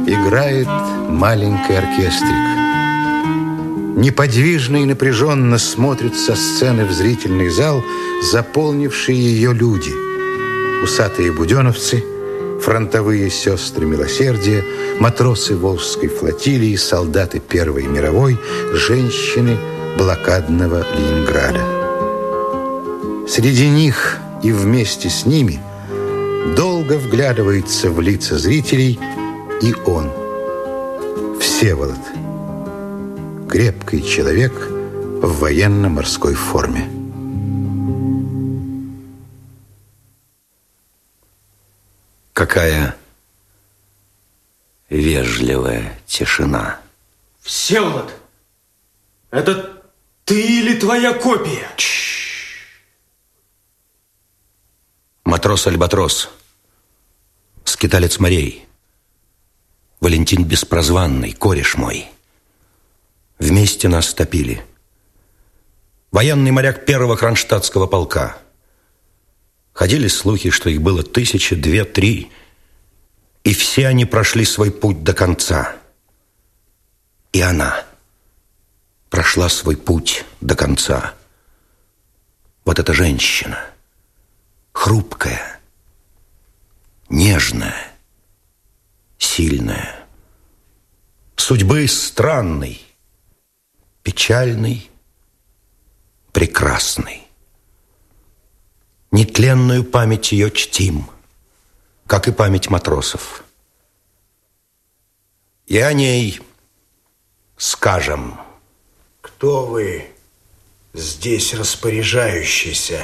играет маленький оркестрик. Неподвижно и напряженно смотрят со сцены в зрительный зал заполнившие ее люди. Усатые буденовцы, фронтовые сестры милосердия, матросы Волжской флотилии, солдаты Первой мировой, женщины блокадного Ленинграда. Среди них и вместе с ними долго вглядывается в лица зрителей и он, Всеволод, крепкий человек в военно-морской форме. Какая вежливая тишина. Всеволод, это ты или твоя копия? Матрос Альбатрос, скиталец морей, Валентин Беспрозванный, кореш мой. Вместе нас топили. Военный моряк первого кронштадтского полка. Ходили слухи, что их было 1000, 2, 3, и все они прошли свой путь до конца. И она прошла свой путь до конца. Вот эта женщина, хрупкая, нежная, сильная, судьбы странной, печальной, прекрасной. Нетленную память ее чтим, как и память матросов. И о ней скажем. Кто вы здесь распоряжающийся?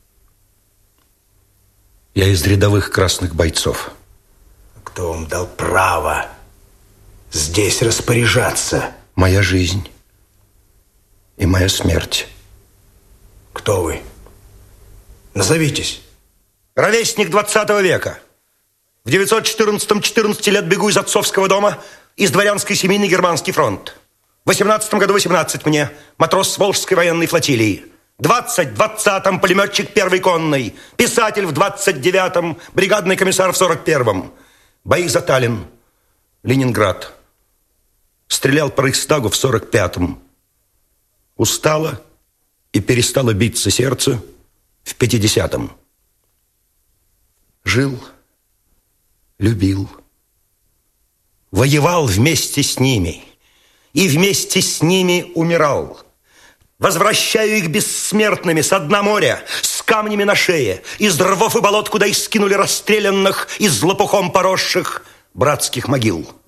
Я из рядовых красных бойцов. Кто вам дал право здесь распоряжаться? Моя жизнь и моя смерть. Кто вы? Назовитесь. Ровесник 20 века. В 914-м 14 лет бегу из отцовского дома, из дворянской семьи на Германский фронт. В 18-м году 18 мне, матрос Волжской военной флотилии. В 20-м пулеметчик первой конной, писатель в 29-м, бригадный комиссар в 41-м. Бои за Таллин, Ленинград. Стрелял по Рейхстагу в 45-м. Устало и перестало биться сердце в 50-м. Жил, любил, воевал вместе с ними и вместе с ними умирал. Возвращаю их бессмертными с дна моря, с камнями на шее, из рвов и болот, куда их скинули расстрелянных, из лопухом поросших братских могил.